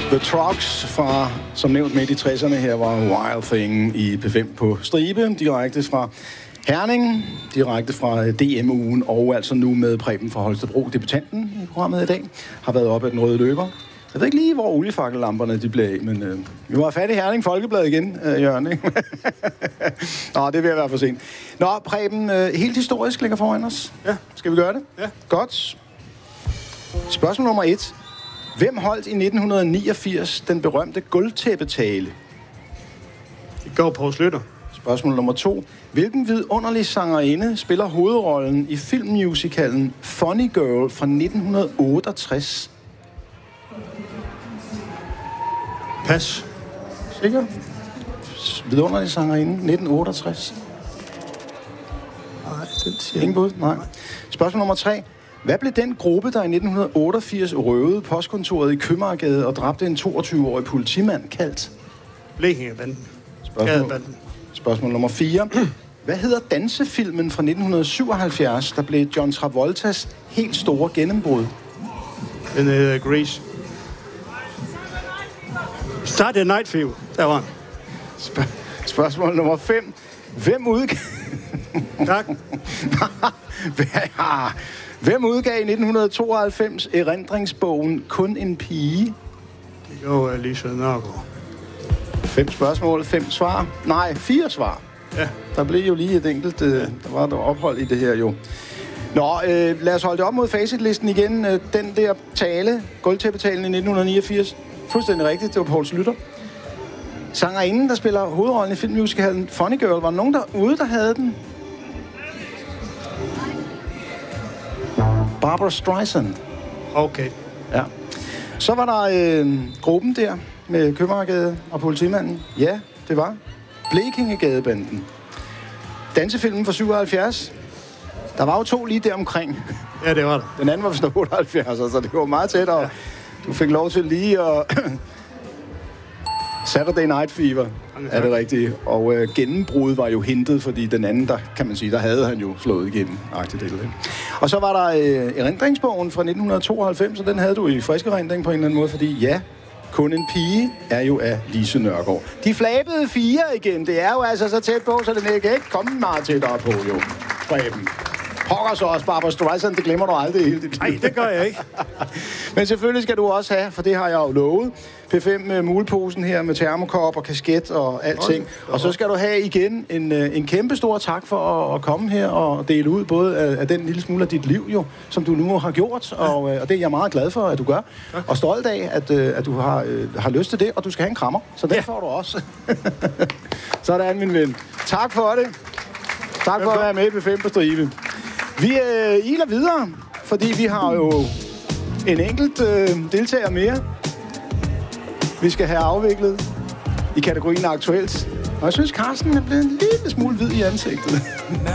The Trucks fra, som nævnt midt i 60'erne, her var Wild Thing i P5 på stribe, direkte fra Herning, direkte fra DM-ugen, og altså nu med Preben fra Holstebro. Debutanten i programmet i dag har været op ad den røde løber. Jeg ved ikke lige, hvor oliefakkellamperne de blev af, men vi var fat i Herning Folkeblad igen, Jørgen, ikke? Nå, det vil være for sent. Nå, Preben, helt historisk ligger foran os. Ja. Skal vi gøre det? Ja. Godt. Spørgsmål nummer 1. Hvem holdt i 1989 den berømte gulvtæppetale? Det går på Slytter. Spørgsmål nummer 2. Hvilken vidunderlig sangerinde spiller hovedrollen i filmmusicalen Funny Girl fra 1968? Pas. Sikker? Vidunderlig sangerinde, 1968. Nej, den siger Ingen bud? Nej. Spørgsmål nummer 3. Hvad blev den gruppe, der i 1988 røvede postkontoret i Købmagergade og dræbte en 22-årig politimand, kaldt? Blekingebanden. Spørgsmål nummer 4. Hvad hedder dansefilmen fra 1977, der blev John Travoltas helt store gennembrud? Den hedder Grease. Saturday Night Fever. Der var den. Spørgsmål nummer 5. Hvem udgav... Tak. Hvem udgav i 1992 erindringsbogen Kun en pige? Det går Lise Nørgaard. 5 spørgsmål, 5 svar. Nej, 4 svar. Ja. Der blev jo lige et enkelt... Der var der ophold i det her jo. Nå, lad os holde det op mod facitlisten igen. Den der tale, gulvtæppetalen i 1989. Fuldstændig rigtigt, det var Poul Slytter. Sangerinden, der spiller hovedrollen i filmmusicalen Funny Girl, var der nogen derude, der havde den? Barbra Streisand. Okay. Ja. Så var der gruppen der med Købmagergade og politimanden. Ja, det var Blekingegadebanden. Dansefilmen fra 77. Der var jo 2 lige der omkring. Ja, det var der. Den anden var fra 78, så det var meget tæt, og ja. Du fik lov til lige at... Saturday Night Fever, er det rigtigt. Og gennembruddet var jo hentet, fordi den anden, der kan man sige, der havde han jo slået igennem. Og så var der erindringsbogen fra 1992, og den havde du i frisk erindring på en eller anden måde, fordi ja, Kun en pige er jo af Lise Nørgaard. De flabede 4 igen, det er jo altså så tæt på, så det kan ikke komme meget tættere på, jo. Preben. Pokker så også Barbra Streisand, det glemmer du aldrig helt dit liv. Nej, det gør jeg ikke. Men selvfølgelig skal du også have, for det har jeg jo lovet, P5 med muleposen her med termokop og kasket og alting. Og så skal du have igen en kæmpe stor tak for at komme her og dele ud både af den lille smule af dit liv, jo, som du nu har gjort. Og det er jeg meget glad for, at du gør. Tak. Og stolt af, at du har lyst til det, og du skal have en krammer. Så det får du også. Sådan, min ven. Tak for det. Tak for at være med i P5 på stribe. Vi iler videre, fordi vi har jo en enkelt deltager mere. Vi skal have afviklet i kategorien aktuelt. Og jeg synes, Carsten er blevet en lille smule hvid i ansigtet.